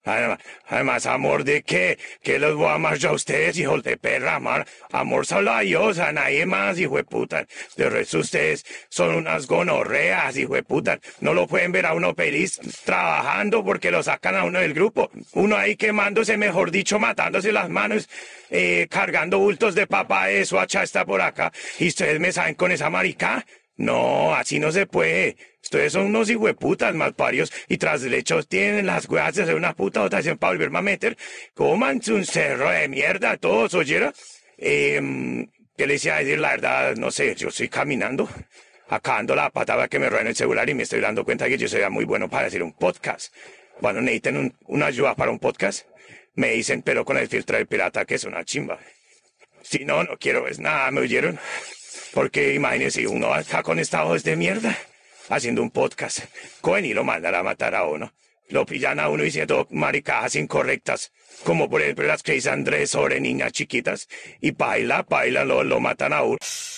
Además, ¿amor de qué? ¿Qué los voy a amar yo a ustedes, hijos de perra? Amor solo a Dios, a nadie más, hijo de puta. De resto, ustedes son unas gonorreas, hijo de puta. No lo pueden ver a uno feliz trabajando porque lo sacan a uno del grupo. Uno ahí quemándose, mejor dicho, matándose las manos, cargando bultos de papa, eso, hacha está por acá. ¿Y ustedes me saben con esa marica? No, así no se puede. Ustedes son unos hijueputas malparios y tras del hecho tienen las huevas de hacer una puta votación para volverme a meter. Cómanse un cerro de mierda todos, ¿oyera? ¿Qué les iba a decir? La verdad, no sé, yo estoy caminando, acá ando la patada que me roben el celular y me estoy dando cuenta que yo sería muy bueno para hacer un podcast. Bueno, necesitan una ayuda para un podcast. Me dicen, pero con el filtro del pirata, que es una chimba. Si no, no quiero es nada, ¿me oyeron? Porque imagínense, uno acá con esta voz de mierda, haciendo un podcast, cogen y lo mandan a matar a uno. Lo pillan a uno diciendo maricadas incorrectas, como por ejemplo las que dice Andrés sobre niñas chiquitas, y paila, lo matan a uno.